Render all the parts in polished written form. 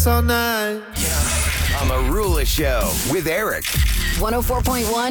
all night. On the Rula Show with Eric. 104.1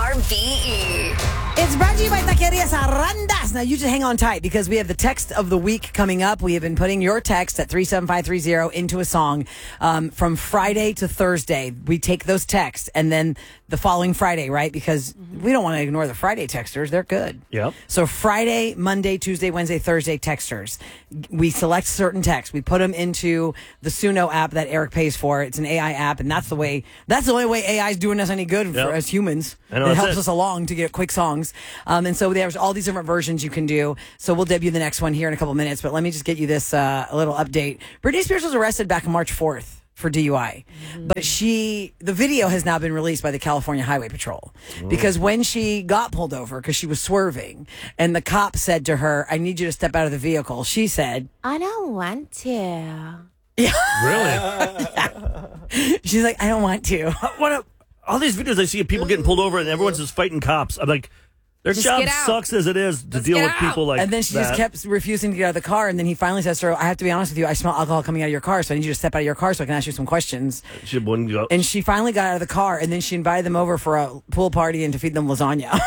KRVE. It's brought to you by Taqueria Sarandas. Now, you just hang on tight because we have the text of the week coming up. We have been putting your text at 37530 into a song from Friday to Thursday. We take those texts and then the following Friday, right? Because we don't want to ignore the Friday texters. They're good. Yep. So Friday, Monday, Tuesday, Wednesday, Thursday texters. We select certain texts. We put them into the Suno app that Eric pays for. It's an AI app, and that's the only way AI is doing us any good for as humans. I know, it that's helps it. us along to get quick songs. And so there's all these different versions you can do. So we'll debut the next one here in a couple minutes. But let me just get you this a little update. Britney Spears was arrested back on March 4th for DUI. But the video has now been released by the California Highway Patrol. Because when she got pulled over, because she was swerving, and the cop said to her, "I need you to step out of the vehicle," she said, I don't want to. Really? she's like, "I don't want to." All these videos I see of people getting pulled over and everyone's just fighting cops. I'm like, their Just job get out. sucks as it is to deal get with out. people like And then she that. just kept refusing to get out of the car. And then he finally says to her, "I have to be honest with you. I smell alcohol coming out of your car. So I need you to step out of your car so I can ask you some questions." She wouldn't go. And she finally got out of the car. And then she invited them over for a pool party and to feed them lasagna.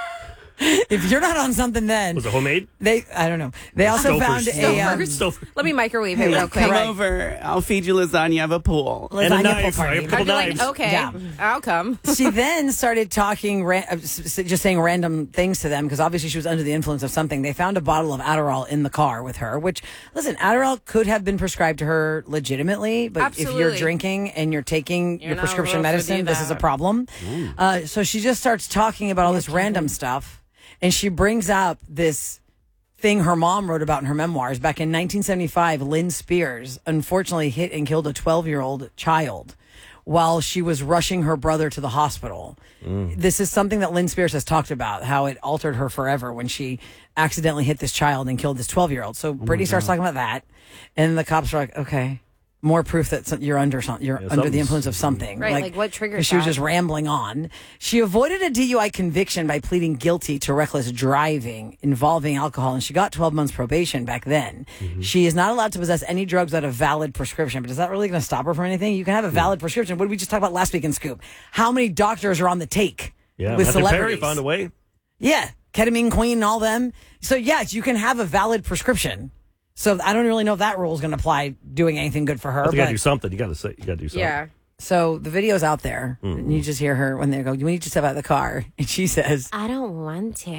If you're not on something then. Was it homemade? I don't know. They also found a... Stouffer. Let me microwave it real quick. Come Right. over. I'll feed you lasagna. I have a pool. And a lasagna knife, pool party. right? A couple I'd be like, knives. okay, Yeah. I'll come. She then started talking, just saying random things to them because obviously she was under the influence of something. They found a bottle of Adderall in the car with her, which, listen, Adderall could have been prescribed to her legitimately, but if you're Absolutely. drinking and you're taking You're your not prescription supposed to do medicine, this is a that. problem. So she just starts talking about all this random stuff, and she brings up this thing her mom wrote about in her memoirs. Back in 1975, Lynn Spears unfortunately hit and killed a 12-year-old child while she was rushing her brother to the hospital. This is something that Lynn Spears has talked about, how it altered her forever when she accidentally hit this child and killed this 12-year-old. So Brittany starts talking about that, and the cops are like, okay, more proof that you're under something. You're under the influence of something. Right, like what triggers 'cause she was that? just rambling on. She avoided a DUI conviction by pleading guilty to reckless driving involving alcohol, and she got 12 months probation back then. She is not allowed to possess any drugs without a valid prescription, but is that really going to stop her from anything? You can have a valid prescription. What did we just talk about last week in Scoop? How many doctors are on the take Yeah, with Matthew Perry celebrities? found a way. Yeah, ketamine queen and all them. So yes, you can have a valid prescription. So I don't really know if that rule is going to apply doing anything good for her. You got to But do something. You got to say. You got to do something. Yeah. so the video's out there, and you just hear her when they go, "You need to step out of the car," and she says, I don't want to.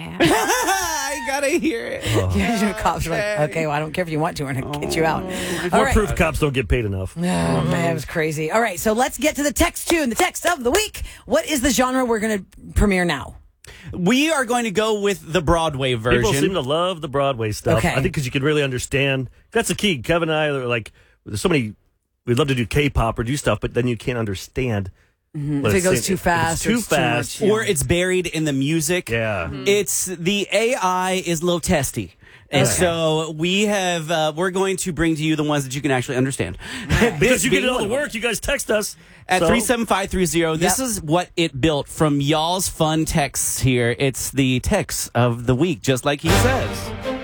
I gotta hear it. "Yeah." The cops are like, "Okay, well, I don't care if you want to, and I'll get you out." All More right. proof cops don't get paid enough. Oh, man, it was crazy. All right, so let's get to the text tune, the text of the week. What is the genre we're going to premiere now? We are going to go with the Broadway version. People seem to love the Broadway stuff. Okay. I think because you can really understand. That's the key. Kevin and I are like, there's so many. We'd love to do K-pop or do stuff, but then you can't understand. If it goes too fast, if or it's too fast, much, or it's buried in the music. yeah. It's the AI is a little testy. And so we have, we're going to bring to you the ones that you can actually understand. Because you being get all one the of them. work, you guys text us At So- 37530, this is what it built from y'all's fun texts here. It's the text of the week, just like he says.